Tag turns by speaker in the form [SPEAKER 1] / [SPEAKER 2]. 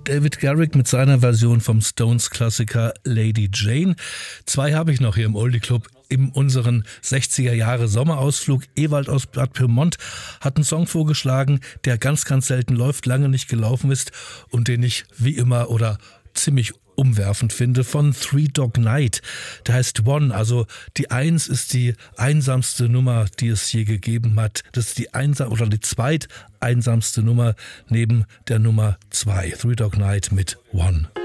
[SPEAKER 1] David Garrick mit seiner Version vom Stones-Klassiker Lady Jane. 2 habe ich noch hier im Oldie Club. In unseren 60er Jahre Sommerausflug. Ewald aus Bad Pyrmont hat einen Song vorgeschlagen, der ganz, ganz selten läuft, lange nicht gelaufen ist und den ich wie immer oder ziemlich umwerfend finde, von Three Dog Night. Der heißt One, also die 1 ist die einsamste Nummer, die es je gegeben hat. Das ist die zweiteinsamste Nummer neben der Nummer 2. Three Dog Night mit One.